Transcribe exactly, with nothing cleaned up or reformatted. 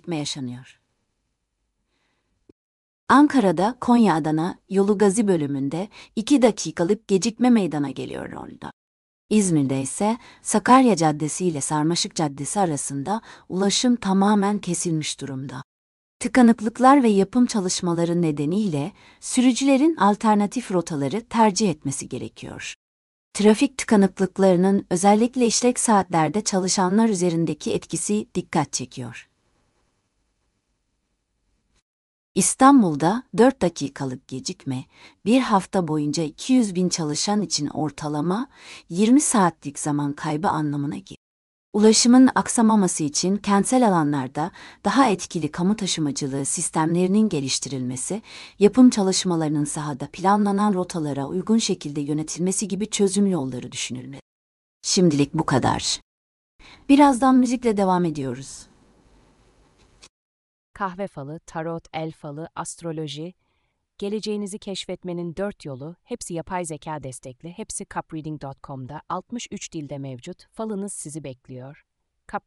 gecikme yaşanıyor. Ankara'da Konya-Adana yolu Gazi bölümünde iki dakikalık gecikme meydana geliyor orada. İzmir'de ise Sakarya Caddesi ile Sarmaşık Caddesi arasında ulaşım tamamen kesilmiş durumda. Tıkanıklıklar ve yapım çalışmaları nedeniyle sürücülerin alternatif rotaları tercih etmesi gerekiyor. Trafik tıkanıklıklarının özellikle işlek saatlerde çalışanlar üzerindeki etkisi dikkat çekiyor. İstanbul'da dört dakikalık gecikme, bir hafta boyunca iki yüz bin çalışan için ortalama yirmi saatlik zaman kaybı anlamına gelir. Ulaşımın aksamaması için kentsel alanlarda daha etkili kamu taşımacılığı sistemlerinin geliştirilmesi, yapım çalışmalarının sahada planlanan rotalara uygun şekilde yönetilmesi gibi çözüm yolları düşünülmeli. Şimdilik bu kadar. Birazdan müzikle devam ediyoruz. Kahve falı, tarot, el falı, astroloji, geleceğinizi keşfetmenin dört yolu, hepsi yapay zeka destekli, hepsi cupreading nokta com'da altmış üç dilde mevcut, falınız sizi bekliyor.